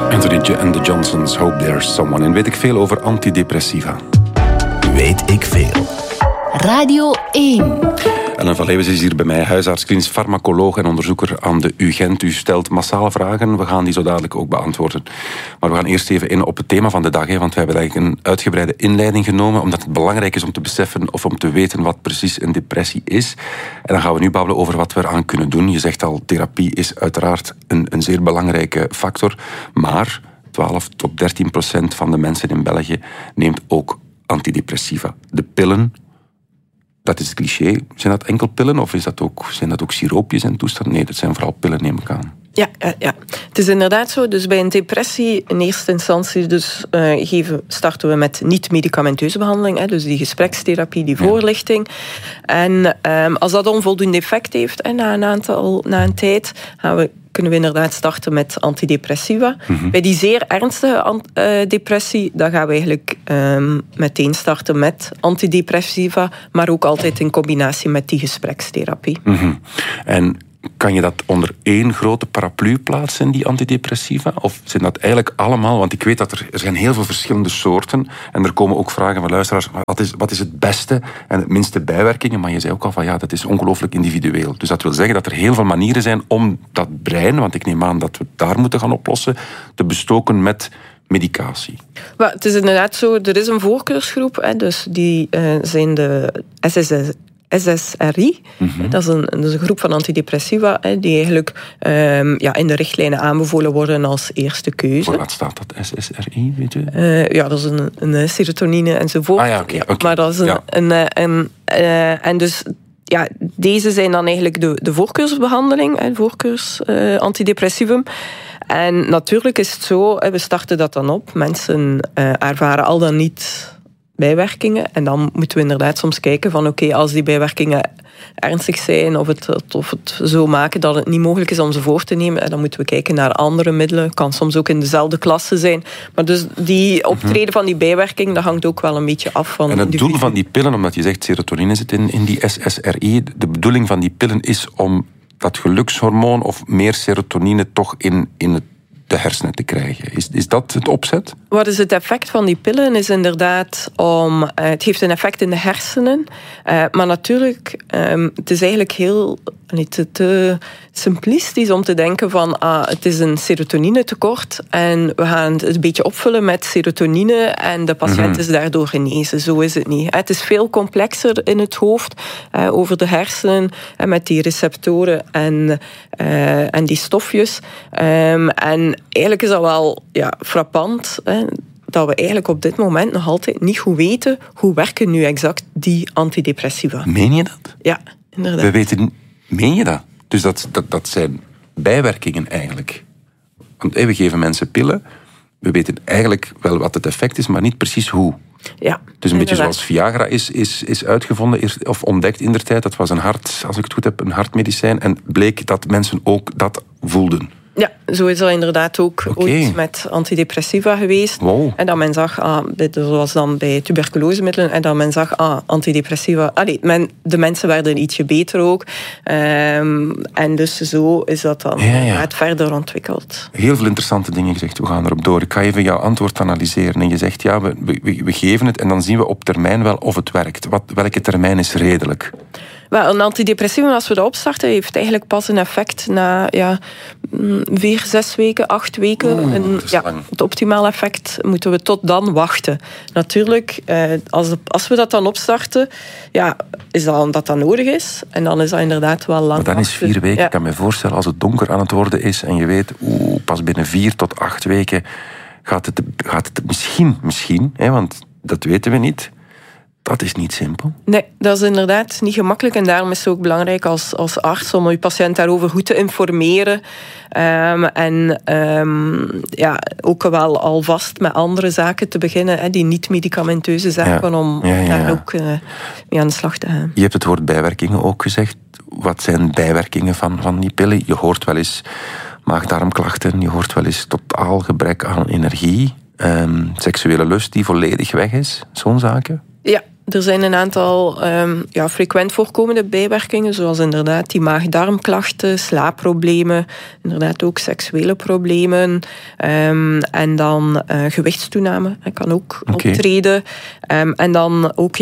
Anthony and the Johnsons, Hope There's Someone. En weet ik veel over antidepressiva? Weet ik veel. Radio 1. Ellen van Leeuwen is hier bij mij, huisarts, klinisch farmacoloog en onderzoeker aan de UGent. U stelt massaal vragen, we gaan die zo dadelijk ook beantwoorden. Maar we gaan eerst even in op het thema van de dag, want we hebben eigenlijk een uitgebreide inleiding genomen, omdat het belangrijk is om te beseffen of om te weten wat precies een depressie is. En dan gaan we nu babbelen over wat we eraan kunnen doen. Je zegt al, therapie is uiteraard een zeer belangrijke factor, maar 12 tot 13% van de mensen in België neemt ook antidepressiva. De pillen, dat is het cliché. Zijn dat enkel pillen of zijn dat ook siroopjes en toestanden? Nee, dat zijn vooral pillen, neem ik aan. Ja. Het is inderdaad zo. Dus bij een depressie in eerste instantie starten we met niet-medicamenteuze behandeling. Dus die gesprekstherapie, die voorlichting. En als dat onvoldoende effect heeft na een tijd, kunnen we inderdaad starten met antidepressiva. Mm-hmm. Bij die zeer ernstige depressie, dan gaan we eigenlijk meteen starten met antidepressiva, maar ook altijd in combinatie met die gesprekstherapie. Mm-hmm. En kan je dat onder één grote paraplu plaatsen, die antidepressiva? Of zijn dat eigenlijk allemaal? Want ik weet dat er zijn heel veel verschillende soorten. En er komen ook vragen van luisteraars. Wat is het beste en het minste bijwerkingen? Maar je zei ook al van dat is ongelooflijk individueel. Dus dat wil zeggen dat er heel veel manieren zijn om dat brein, want ik neem aan dat we het daar moeten gaan oplossen, te bestoken met medicatie. Het is inderdaad zo, er is een voorkeursgroep. Dus die zijn de SSRI. Mm-hmm. Dat is een groep van antidepressiva die eigenlijk in de richtlijnen aanbevolen worden als eerste keuze. Voor wat staat dat, SSRI, weet u? Dat is een serotonine enzovoort. Okay. Maar dat is en dus deze zijn dan eigenlijk de voorkeursbehandeling, antidepressivum. En natuurlijk is het zo, we starten dat dan op. Mensen ervaren al dan niet bijwerkingen. En dan moeten we inderdaad soms kijken van als die bijwerkingen ernstig zijn of het zo maken dat het niet mogelijk is om ze voor te nemen, dan moeten we kijken naar andere middelen. Kan soms ook in dezelfde klasse zijn. Maar dus die optreden van die bijwerking, dat hangt ook wel een beetje af van. En het doel van die pillen, omdat je zegt serotonine zit in die SSRI, de bedoeling van die pillen is om dat gelukshormoon of meer serotonine toch in de hersenen te krijgen. Is dat het opzet? Wat is het effect van die pillen? Is inderdaad het heeft een effect in de hersenen. Maar natuurlijk, het is eigenlijk heel te simplistisch om te denken van het is een serotonine tekort en we gaan het een beetje opvullen met serotonine en de patiënt is daardoor genezen. Zo is het niet. Het is veel complexer in het hoofd over de hersenen met die receptoren en die stofjes. En eigenlijk is dat wel frappant, dat we eigenlijk op dit moment nog altijd niet goed weten hoe werken nu exact die antidepressiva. Meen je dat? Ja, inderdaad. Meen je dat? Dus dat zijn bijwerkingen eigenlijk. Want we geven mensen pillen. We weten eigenlijk wel wat het effect is, maar niet precies hoe. Ja, dus een beetje zoals Viagra is uitgevonden of ontdekt indertijd. Dat was als ik het goed heb, een hartmedicijn. En bleek dat mensen ook dat voelden. Ja, zo is dat inderdaad ook ooit met antidepressiva geweest. Wow. En dat men zag, zoals dan bij tuberculosemiddelen, en dat men zag, antidepressiva. De mensen werden ietsje beter ook. En dus zo is dat dan verder ontwikkeld. Heel veel interessante dingen gezegd, we gaan erop door. Ik ga even jouw antwoord analyseren. En je zegt, we geven het en dan zien we op termijn wel of het werkt. Welke termijn is redelijk? Wel, een antidepressivum, als we dat opstarten, heeft eigenlijk pas een effect na 4, 6 weken, 8 weken. Het optimale effect moeten we tot dan wachten. Natuurlijk, als we dat dan opstarten, is dat omdat dat nodig is. En dan is dat inderdaad wel lang. Maar dan is 4 weken, ik kan me voorstellen, als het donker aan het worden is en je weet, pas binnen 4 tot 8 weken gaat het misschien, want dat weten we niet. Dat is niet simpel. Nee, dat is inderdaad niet gemakkelijk. En daarom is het ook belangrijk als arts om je patiënt daarover goed te informeren. Ook wel alvast met andere zaken te beginnen. Die niet-medicamenteuze zaken, om daar ook mee aan de slag te gaan. Je hebt het woord bijwerkingen ook gezegd. Wat zijn bijwerkingen van die pillen? Je hoort wel eens maag-darmklachten. Je hoort wel eens totaal gebrek aan energie. Seksuele lust die volledig weg is. Zo'n zaken. Ja, er zijn een aantal frequent voorkomende bijwerkingen, zoals inderdaad die maag-darmklachten, slaapproblemen, inderdaad ook seksuele problemen, en dan gewichtstoename kan ook optreden. En dan ook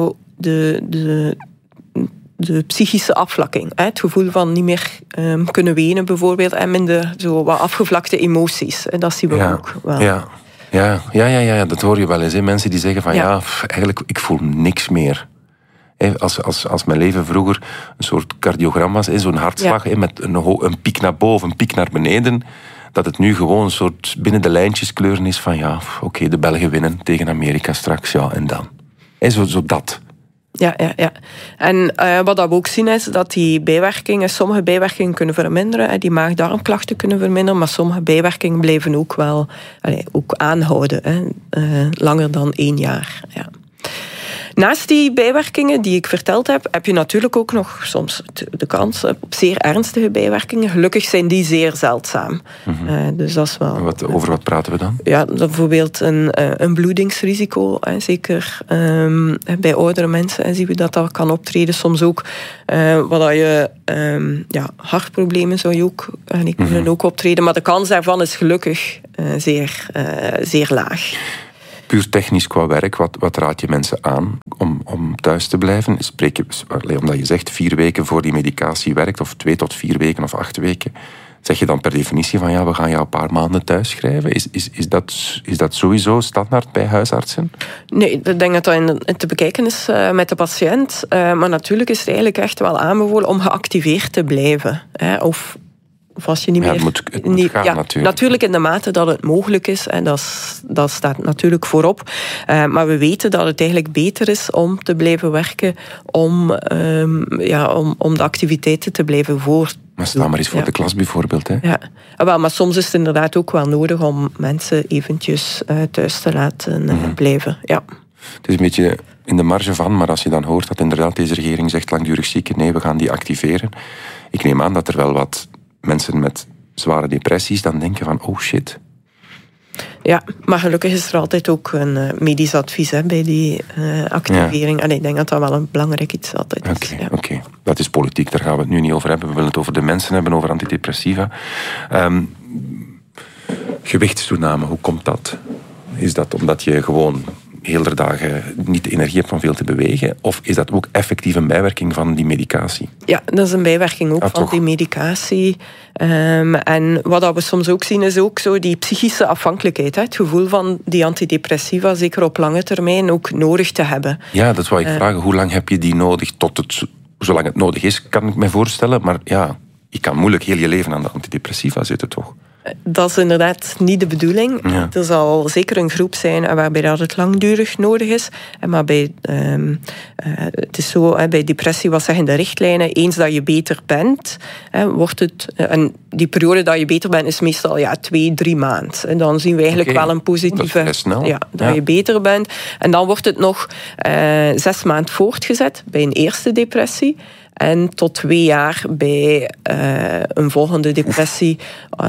de psychische afvlakking. Het gevoel van niet meer kunnen wenen bijvoorbeeld en minder zo wat afgevlakte emoties. Dat zien we ook wel. Ja, dat hoor je wel eens. Hè? Mensen die zeggen van eigenlijk ik voel niks meer. Als mijn leven vroeger een soort cardiogram was, zo'n hartslag met een piek naar boven, een piek naar beneden, dat het nu gewoon een soort binnen de lijntjes kleuren is van de Belgen winnen tegen Amerika straks, en dan. Zo dat. Ja. En wat we ook zien is dat die bijwerkingen, sommige bijwerkingen kunnen verminderen. Die maag-darmklachten kunnen verminderen, maar sommige bijwerkingen blijven ook wel ook aanhouden. Langer dan 1 jaar. Ja. Naast die bijwerkingen die ik verteld heb je natuurlijk ook nog soms de kans op zeer ernstige bijwerkingen. Gelukkig zijn die zeer zeldzaam. Dus dat is wel... Over wat praten we dan? Ja, bijvoorbeeld een bloedingsrisico. Zeker bij oudere mensen zien we dat kan optreden. Soms ook hartproblemen zou je ook kunnen ook optreden. Maar de kans daarvan is gelukkig zeer laag. Puur technisch qua werk, wat raad je mensen aan om thuis te blijven? Omdat je zegt 4 weken voor die medicatie werkt, of 2 tot 4 weken of 8 weken, zeg je dan per definitie van we gaan jou een paar maanden thuis schrijven? Is dat sowieso standaard bij huisartsen? Nee, ik denk dat dat te bekijken is met de patiënt. Maar natuurlijk is het eigenlijk echt wel aanbevolen om geactiveerd te blijven. Of als je niet meer... Het moet gaan, natuurlijk. Natuurlijk in de mate dat het mogelijk is. En dat staat natuurlijk voorop. Maar we weten dat het eigenlijk beter is om te blijven werken, om de activiteiten te blijven voortdoen. Maar sta maar eens voor de klas bijvoorbeeld. Hè? Ja, maar soms is het inderdaad ook wel nodig om mensen eventjes thuis te laten blijven. Ja. Het is een beetje in de marge van, maar als je dan hoort dat inderdaad deze regering zegt langdurig zieken, nee, we gaan die activeren. Ik neem aan dat er wel wat mensen met zware depressies dan denken van, oh shit. Ja, maar gelukkig is er altijd ook een medisch advies bij die activering. En ik denk dat dat wel een belangrijk iets altijd is. Oké. Dat is politiek, daar gaan we het nu niet over hebben. We willen het over de mensen hebben, over antidepressiva. Gewichtstoename, hoe komt dat? Is dat omdat je gewoon heel de dagen niet de energie hebt van veel te bewegen? Of is dat ook effectief een bijwerking van die medicatie? Ja, dat is een bijwerking ook van die medicatie. En wat we soms ook zien is ook zo die psychische afhankelijkheid. Het gevoel van die antidepressiva, zeker op lange termijn, ook nodig te hebben. Ja, dat wou ik vragen. Hoe lang heb je die nodig? Zolang het nodig is, kan ik me voorstellen. Maar je kan moeilijk heel je leven aan de antidepressiva zitten, toch? Dat is inderdaad niet de bedoeling. Ja. Er zal zeker een groep zijn waarbij dat het langdurig nodig is. Maar het is zo, bij depressie, wat zeggen de richtlijnen? Eens dat je beter bent, wordt het... En die periode dat je beter bent is meestal 2-3 maanden. En dan zien we eigenlijk wel een positieve... Dat is snel. Dat je beter bent. En dan wordt het nog 6 maanden voortgezet bij een eerste depressie. En tot 2 jaar bij een volgende depressie.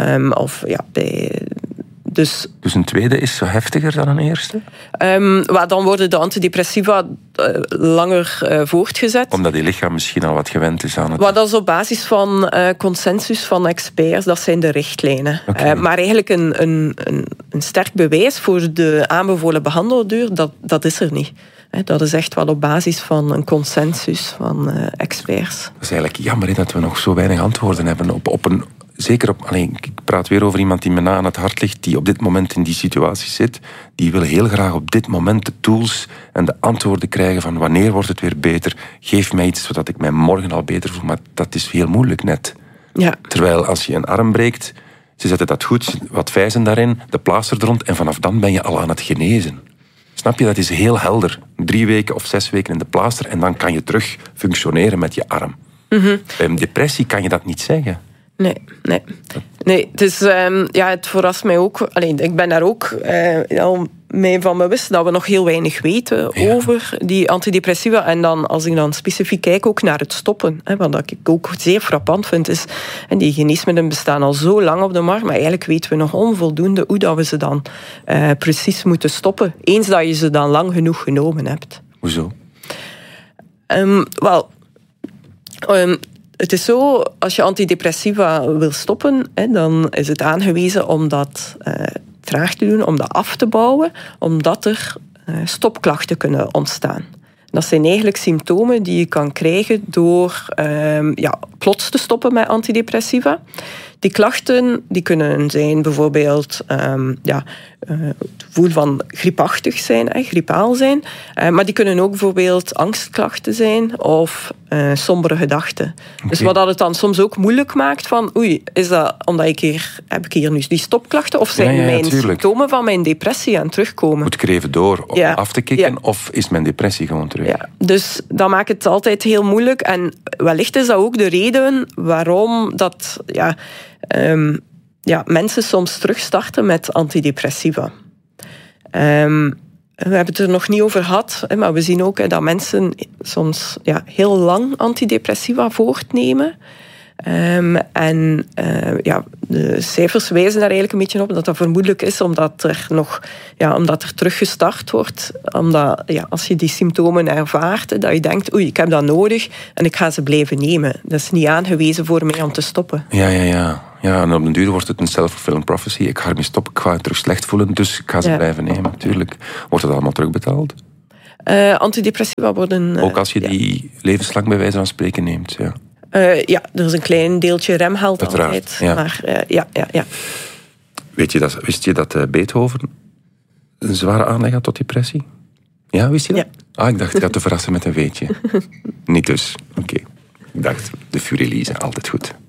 Dus een tweede is zo heftiger dan een eerste? Dan worden de antidepressiva langer voortgezet. Omdat je lichaam misschien al wat gewend is aan het... Dat is op basis van consensus van experts. Dat zijn de richtlijnen. Maar eigenlijk een sterk bewijs voor de aanbevolen behandelduur, dat is er niet. Dat is echt wel op basis van een consensus van experts. Dat is eigenlijk jammer dat we nog zo weinig antwoorden hebben ik praat weer over iemand die me na aan het hart ligt, die op dit moment in die situatie zit. Die wil heel graag op dit moment de tools en de antwoorden krijgen van wanneer wordt het weer beter. Geef mij iets zodat ik mij morgen al beter voel. Maar dat is heel moeilijk net. Ja. Terwijl als je een arm breekt, ze zetten dat goed, wat vijzen daarin, de plaaster er rond en vanaf dan ben je al aan het genezen. Snap je? Dat is heel helder. 3 weken of 6 weken in de plaaster en dan kan je terug functioneren met je arm. Bij een depressie kan je dat niet zeggen. Nee, dus het verrast mij ook. Ik ben daar ook mee van bewust dat we nog heel weinig weten over die antidepressiva. En dan, als ik dan specifiek kijk ook naar het stoppen, wat ik ook zeer frappant vind, is die geneesmiddelen bestaan al zo lang op de markt, maar eigenlijk weten we nog onvoldoende hoe dat we ze dan precies moeten stoppen. Eens dat je ze dan lang genoeg genomen hebt. Hoezo? Het is zo, als je antidepressiva wil stoppen, dan is het aangewezen om dat traag te doen, om dat af te bouwen, omdat er stopklachten kunnen ontstaan. Dat zijn eigenlijk symptomen die je kan krijgen door plots te stoppen met antidepressiva. Die klachten die kunnen zijn bijvoorbeeld het gevoel van griepachtig zijn, griepaal zijn. Maar die kunnen ook bijvoorbeeld angstklachten zijn of sombere gedachten. Okay. Dus wat dat het dan soms ook moeilijk maakt van is dat omdat heb ik hier nu die stopklachten of zijn mijn symptomen van mijn depressie aan het terugkomen? Moet ik er even door om af te kicken of is mijn depressie gewoon terug? Ja, dus dat maakt het altijd heel moeilijk en wellicht is dat ook de reden waarom dat mensen soms terugstarten met antidepressiva. We hebben het er nog niet over gehad, maar we zien ook dat mensen soms heel lang antidepressiva voortnemen. De cijfers wijzen daar eigenlijk een beetje op dat vermoedelijk is omdat er teruggestart wordt. Omdat als je die symptomen ervaart, dat je denkt, ik heb dat nodig en ik ga ze blijven nemen. Dat is niet aangewezen voor mij om te stoppen. Ja, en op den duur wordt het een self-fulfilling prophecy. Ik ga ermee stoppen, ik ga het terug slecht voelen, dus ik ga ze blijven nemen. Tuurlijk. Wordt het allemaal terugbetaald? Antidepressiva worden... ook als je die levenslang bij wijze van spreken neemt, ja. Er is een klein deeltje remgeld altijd. Ja. Maar, Wist je dat Beethoven een zware aanleg had tot depressie? Ja, wist je dat? Ja. Ik dacht, ik had te verrassen met een weetje. Niet dus. Oké. Ik dacht, de Furelize, altijd goed.